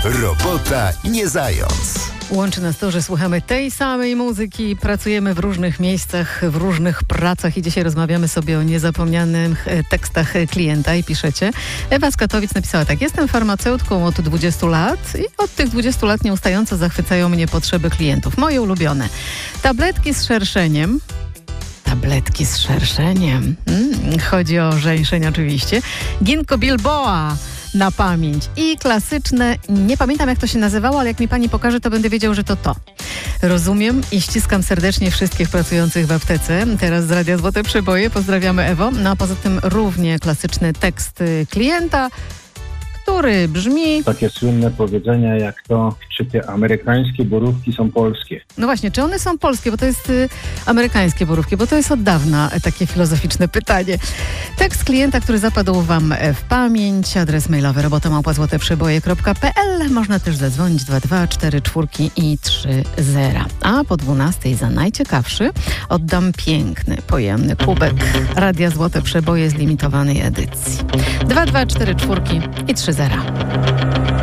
Robota nie zając. Łączy nas to, że słuchamy tej samej muzyki, pracujemy w różnych miejscach, w różnych pracach i dzisiaj rozmawiamy sobie o niezapomnianych tekstach klienta i piszecie. Ewa z Katowic napisała tak: jestem farmaceutką od 20 lat i od tych 20 lat nieustająco zachwycają mnie potrzeby klientów. Moje ulubione. Tabletki z szerszeniem. Tabletki z szerszeniem. Chodzi o żeńszeń oczywiście. Ginkgo Bilboa na pamięć. I klasyczne, nie pamiętam jak to się nazywało, ale jak mi pani pokaże, to będę wiedział, że to. Rozumiem i ściskam serdecznie wszystkich pracujących w aptece. Teraz z Radia Złote Przeboje. Pozdrawiamy, Ewo. No a poza tym równie klasyczny tekst klienta, który brzmi... Takie słynne powiedzenia jak to, czy te amerykańskie borówki są polskie? No właśnie, czy one są polskie, bo to jest amerykańskie borówki, bo to jest od dawna takie filozoficzne pytanie. Tekst klienta, który zapadł wam w pamięć, adres mailowy robota@złoteprzeboje.pl. Można też zadzwonić 22 44 i 30. A po 12 za najciekawszy oddam piękny, pojemny kubek Radia Złote Przeboje z limitowanej edycji. 22 44 i 30.